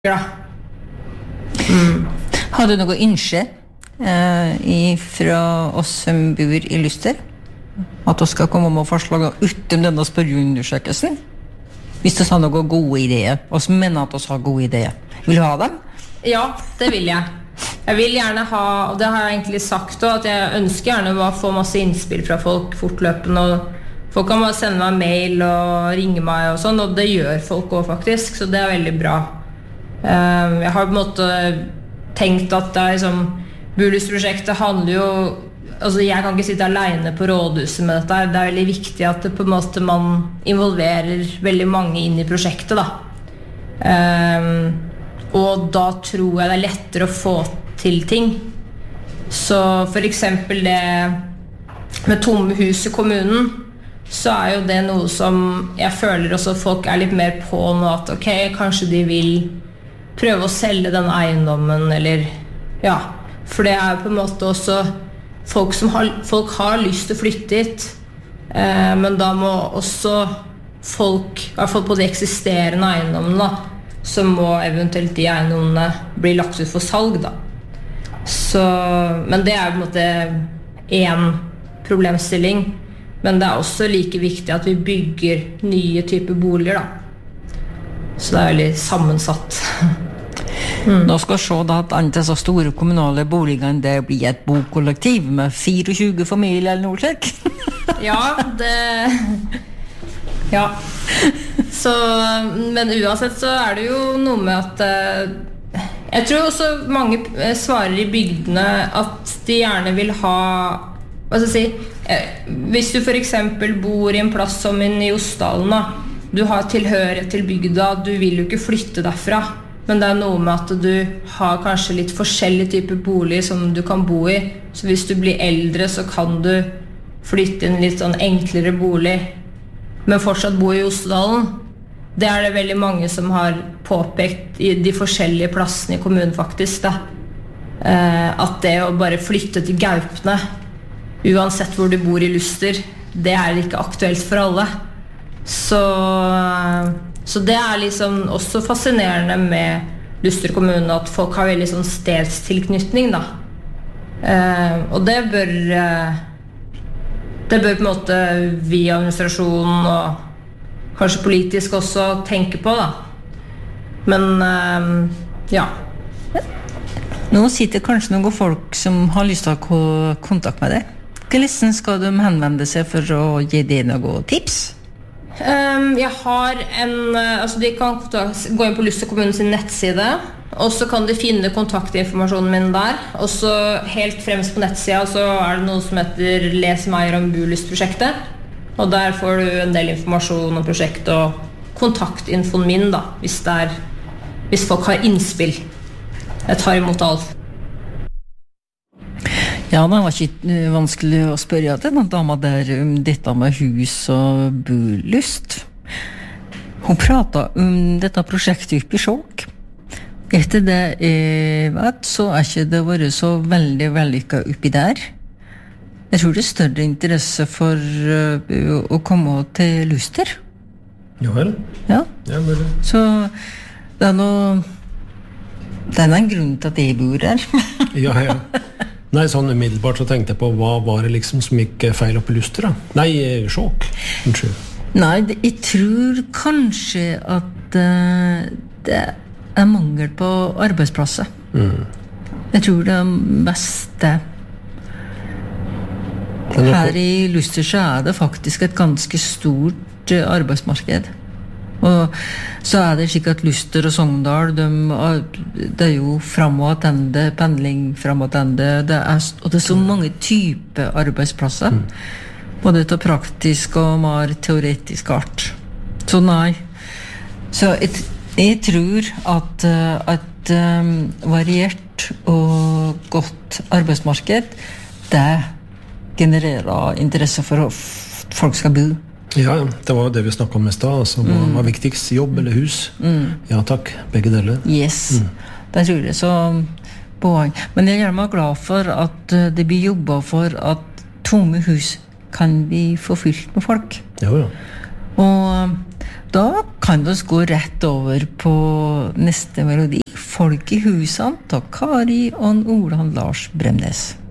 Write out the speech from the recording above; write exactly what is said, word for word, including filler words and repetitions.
Ja. Mm. Har du noe ønske eh, fra oss som bor i Luster? At du skal komme med forslag utom denne spørreundersøkelsen? Hvis du har noen gode ideer, og som mener at du har gode ideer. Vil du ha dem? Ja, det vil jeg. Jeg vil gjerne ha, og det har jeg egentlig sagt også, at jeg ønsker gjerne å få masse innspill fra folk fortløpende, og folk kan bare sende meg mail og ringe meg og sånn, og det gjør folk også faktisk, så det er veldig bra. Jeg har på en måte tenkt at det er liksom, Bulyst-prosjektet handler jo, altså jeg kan ikke sitte alene på rådhuset med dette, det er veldig viktig at det på en måte man involverer veldig mange inn i prosjektet da. Um, og da tror jeg det er lettere å få til ting. Så for eksempel det med tomme hus i kommunen, så er jo det noe som jeg føler også folk er litt mer på nå, at ok, kanskje de vil prøve å selge den eiendommen, eller ja, for det er på en måte også folk som har, folk har lyst til å flytte dit, eh, men da må også folk, i hvert fall på de eksisterende eiendommene, så må eventuelt de eiendommene bli lagt ut for salg da. Så, men det er på en måte en problemstilling, men det er også like viktig at vi bygger nye typer boliger da. Så det er veldig sammensatt. Mm. Nå skal vi se da at andre så store kommunale boliger det blir et bokollektiv med tjuefire familier eller noe slik. Ja, det... Ja. Så, men uansett så er det jo noe med at... Jeg tror også mange svarer i bygdene at de gjerne vil ha... Hva skal jeg si? Hvis du for eksempel bor i en plass som i Osdalen da, du har tilhørighet til bygda, du vil jo ikke flytte derfra, men det er noe med at du har kanskje litt forskjellige typer bolig som du kan bo i, så hvis du blir eldre så kan du flytte inn litt sånn enklere bolig, men fortsatt bo i Osdalen. Det er det veldig mange som har påpekt i de forskjellige plassene i kommunen faktisk da. At det å bare flytte til Gaupne, uansett hvor du bor i Luster, det er ikke aktuelt for alle. Så, så det er liksom også fascinerende med Luster kommune at folk har veldig sånn stedstilknytning da. Eh, og det bør det bør på en måte vi administrasjonen og kanskje politisk også tenke på da. Men eh, ja. Nå sitter kanskje noen folk som har lyst til å ha kontakt med deg. Hvordan skal de henvende seg for å gi deg noen tips? Um, jeg har en, altså de kan gå inn på Luster kommunen sin nettside, og så kan de finne kontaktinformasjonen min der, og så helt fremst på nettsida så er det noe som heter Les mer om Bulyst-prosjektet, og der får du en del informasjon om prosjektet og kontaktinfoen min da, hvis, det er, hvis folk har innspill. Jeg tar imot alt. Ja, det var ikke vanskelig å spørre til den dama der om dette med hus og bolyst. Hun pratet om dette prosjektet oppe i Skjåk. Etter det jeg vet, så er ikke det vært så veldig vellykket oppi der. Jeg tror det er større interesse for uh, å komme til Luster. Jo vel. Ja. Ja, mulig. Så det er noe... Det er en grunn til at jeg bor der. Ja, ja. Nei, sånn umiddelbart så tenkte jeg på hva var det liksom som gikk feil opp i Luster da? Nei, Skjåk. Unnskyld. Nei, det, jeg tror kanskje at uh, det er mangel på arbeidsplasser. Mm. Jeg tror det er mest det. Her i Luster så er det faktisk et ganske stort uh, arbeidsmarked. Og så er det slik at Luster og Sogndal, de, det er jo frem og attende, pendling frem og attende, det er, og det er så mange typer arbeidsplasser, mm. både til praktisk og mer teoretisk art. Så nei. Så jeg, jeg tror at et um, variert og godt arbeidsmarked, det genererer interesse for at folk skal bo. Ja, det var det vi snakket om i sted, altså, hva mm. var viktigst, jobb eller hus? Mm. Ja takk, begge deler. Yes, mm. det tror jeg så poeng. Men jeg er meg glad for at det blir jobbet for at tomme hus kan bli forfylt med folk. Ja, ja. Og Da kan vi gå rett over på neste melodi. Folk i husene, ta Kari og Olan Lars Bremnes.